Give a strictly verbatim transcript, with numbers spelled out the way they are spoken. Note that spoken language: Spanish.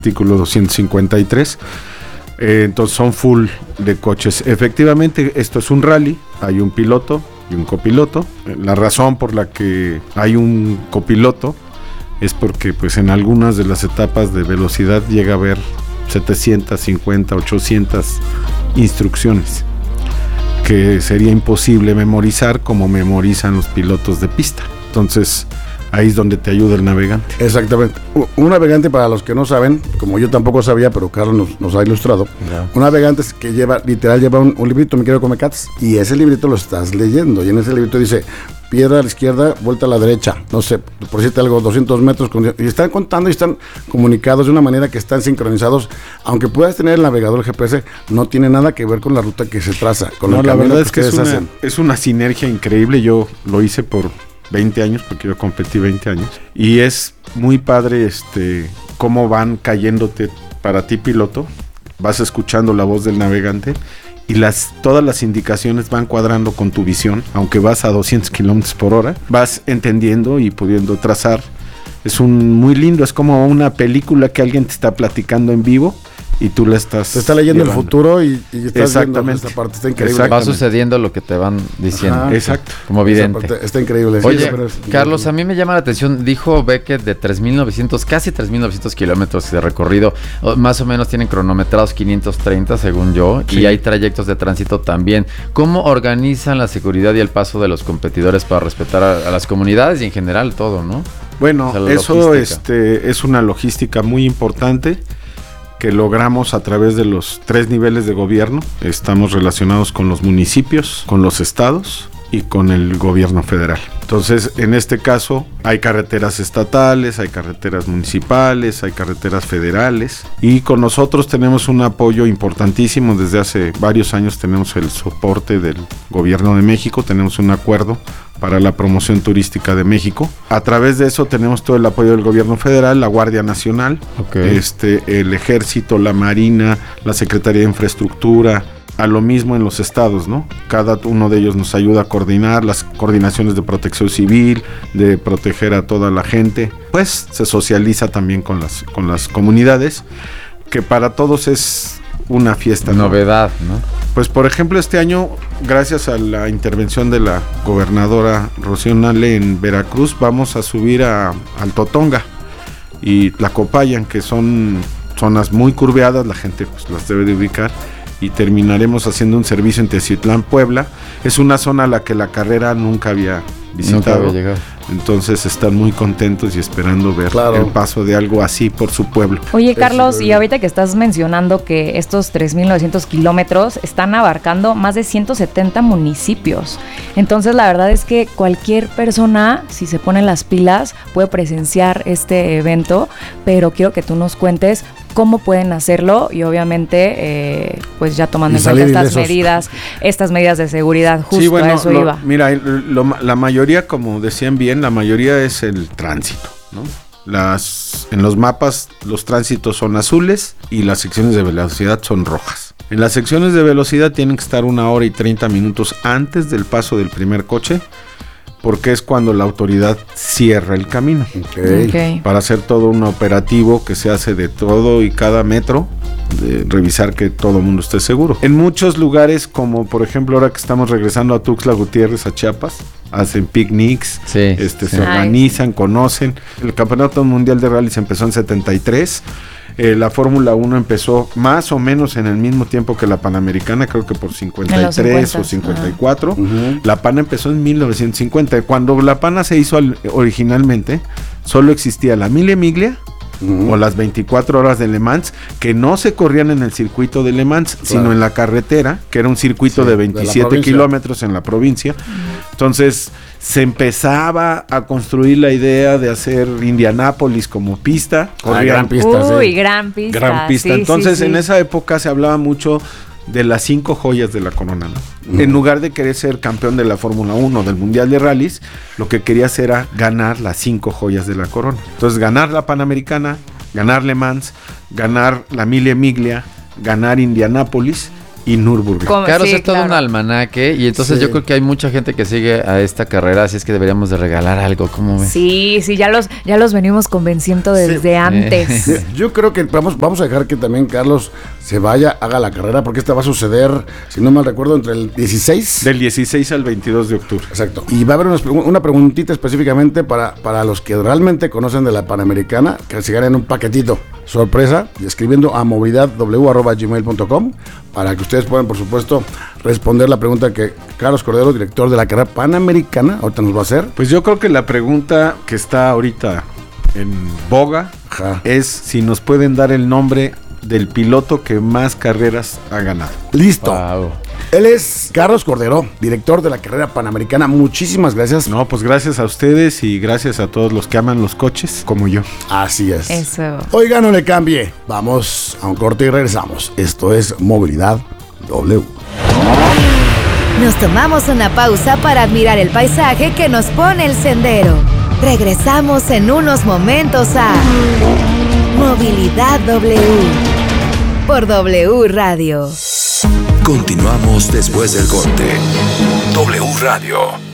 artículo doscientos cincuenta y tres. Eh, entonces son full de coches. Efectivamente, esto es un rally, hay un piloto y un copiloto. La razón por la que hay un copiloto es porque pues en algunas de las etapas de velocidad llega a haber setecientas cincuenta, ochocientas instrucciones que sería imposible memorizar como memorizan los pilotos de pista. Entonces ahí es donde te ayuda el navegante. Exactamente. Un navegante, para los que no saben, como yo tampoco sabía, pero Carlos nos, nos ha ilustrado, no. Un navegante es que lleva, literal lleva un, un librito, mi querido Comecats, y ese librito lo estás leyendo, y en ese librito dice, piedra a la izquierda, vuelta a la derecha, no sé, por decirte algo, doscientos metros, con, y están contando y están comunicados de una manera que están sincronizados, aunque puedas tener el navegador, el G P S, no tiene nada que ver con la ruta que se traza, con no, el la camino verdad que es que ustedes es una, hacen. es una sinergia increíble. Yo lo hice por veinte años, porque yo competí veinte años, y es muy padre este cómo van cayéndote para ti piloto, vas escuchando la voz del navegante y las todas las indicaciones van cuadrando con tu visión, aunque vas a doscientos kilómetros por hora, vas entendiendo y pudiendo trazar. Es un muy lindo, es como una película que alguien te está platicando en vivo y tú la estás... Te está leyendo llevando. El futuro y, y estás Exactamente. viendo esta parte, está increíble. Va sucediendo lo que te van diciendo. Ajá. Exacto. Como vidente. Parte, está increíble. Oye, sí, pero es, Carlos, a mí me llama la atención, dijo Beckett de tres mil novecientos, casi tres mil novecientos kilómetros de recorrido, más o menos tienen cronometrados quinientos treinta según yo, sí. Y hay trayectos de tránsito también. ¿Cómo organizan la seguridad y el paso de los competidores para respetar a, a las comunidades y en general todo, no? Bueno, o sea, eso este, es una logística muy importante que logramos a través de los tres niveles de gobierno. Estamos relacionados con los municipios, con los estados y con el gobierno federal. Entonces, en este caso, hay carreteras estatales, hay carreteras municipales, hay carreteras federales, y con nosotros tenemos un apoyo importantísimo. Desde hace varios años tenemos el soporte del gobierno de México, tenemos un acuerdo para la promoción turística de México. A través de eso tenemos todo el apoyo del gobierno federal, la Guardia Nacional, okay. este, el Ejército, la Marina, la Secretaría de Infraestructura, a lo mismo en los estados, ¿no? Cada uno de ellos nos ayuda a coordinar las coordinaciones de protección civil, de proteger a toda la gente. Pues se socializa también con las, con las comunidades, que para todos es una fiesta, ¿no? Novedad, ¿no? Pues por ejemplo este año, gracias a la intervención de la gobernadora Rocío Nale en Veracruz, vamos a subir a, al Totonga y Tlacopayan, que son zonas muy curveadas, la gente pues las debe de ubicar, y terminaremos haciendo un servicio en Teciutlán, Puebla. Es una zona a la que la carrera nunca había visitado. Nunca había llegado. Entonces están muy contentos y esperando ver claro. el paso de algo así por su pueblo. Oye, Carlos, y ahorita que estás mencionando que estos tres mil novecientos kilómetros están abarcando más de ciento setenta municipios. Entonces, la verdad es que cualquier persona, si se pone las pilas, puede presenciar este evento, pero quiero que tú nos cuentes cómo pueden hacerlo y obviamente eh, pues ya tomando en cuenta estas ilesos. medidas, estas medidas de seguridad, justo sí, bueno, a eso lo, iba. Mira, lo, la mayoría, como decían bien, la mayoría es el tránsito, ¿no? Las, en los mapas los tránsitos son azules y las secciones de velocidad son rojas. En las secciones de velocidad tienen que estar una hora y treinta minutos antes del paso del primer coche, porque es cuando la autoridad cierra el camino. Okay. Okay. Para hacer todo un operativo que se hace de todo y cada metro, de revisar que todo el mundo esté seguro. En muchos lugares, como por ejemplo ahora que estamos regresando a Tuxtla Gutiérrez, a Chiapas, hacen picnics, sí, este, sí. se organizan, conocen. El Campeonato Mundial de Rally se empezó en setenta y tres. Eh, la Fórmula uno empezó más o menos en el mismo tiempo que la Panamericana, creo que por cincuenta y tres o cincuenta y cuatro. Uh-huh. La Pana empezó en mil novecientos cincuenta. Cuando la Pana se hizo al, originalmente, solo existía la Mille Miglia uh-huh. o las veinticuatro horas de Le Mans, que no se corrían en el circuito de Le Mans, claro. sino en la carretera, que era un circuito sí, de veintisiete de kilómetros en la provincia. Uh-huh. Entonces se empezaba a construir la idea de hacer Indianápolis como pista. Ah, gran pista. Uy, sí. gran pista. Gran pista. Sí, Entonces, sí, sí. en esa época se hablaba mucho de las cinco joyas de la corona, ¿no? Mm. En lugar de querer ser campeón de la Fórmula uno, del Mundial de Rallys, lo que querías era ganar las cinco joyas de la corona. Entonces, ganar la Panamericana, ganar Le Mans, ganar la Mille Miglia, ganar Indianápolis y Nürburgring. Como- Carlos sí, es todo claro. un almanaque y entonces Sí. yo creo que hay mucha gente que sigue a esta carrera, así es que deberíamos de regalar algo, ¿cómo ves? Sí, sí, ya los, ya los venimos convenciendo desde antes. Sí, Yo creo que vamos, vamos a dejar que también Carlos se vaya, haga la carrera, porque esta va a suceder, si no mal recuerdo, entre el dieciséis. Del dieciséis al veintidós de octubre. Exacto. Y va a haber unas pregu- una preguntita específicamente para, para los que realmente conocen de la Panamericana, que se ganen un paquetito sorpresa, y escribiendo a movilidad w arroba gmail punto com para que ustedes puedan, por supuesto, responder la pregunta que Carlos Cordero, director de la carrera Panamericana, ahorita nos va a hacer. Pues yo creo que la pregunta que está ahorita en boga Ajá. es si nos pueden dar el nombre del piloto que más carreras ha ganado. Listo. Wow. Él es Carlos Cordero, director de la carrera Panamericana. Muchísimas gracias. No, pues gracias a ustedes y gracias a todos los que aman los coches, como yo. Así es. Eso. Oiga, no le cambie. Vamos a un corte y regresamos. Esto es Movilidad W. Nos tomamos una pausa para admirar el paisaje que nos pone el sendero. Regresamos en unos momentos a Movilidad W por W Radio. Continuamos después del corte. W Radio.